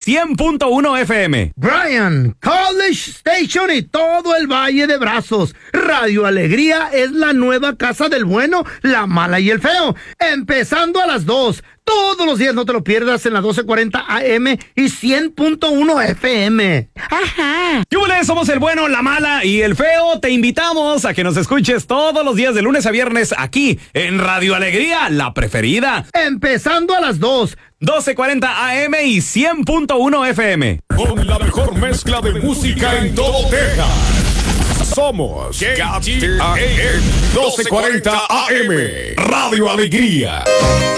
100.1 FM. Bryan, College Station y todo el Valle de Brazos. Radio Alegría es la nueva casa del bueno, la mala y el feo. Empezando a las 2. Todos los días, no te lo pierdas, en la 1240 AM y 100.1 FM. ¡Ajá! ¡Yúbales! Somos el bueno, la mala y el feo. Te invitamos a que nos escuches todos los días de lunes a viernes aquí en Radio Alegría, la preferida. Empezando a las 2. 1240 AM y 100.1 FM. Con la mejor mezcla de música en todo Texas. Somos KTAM 1240 AM. Radio Alegría.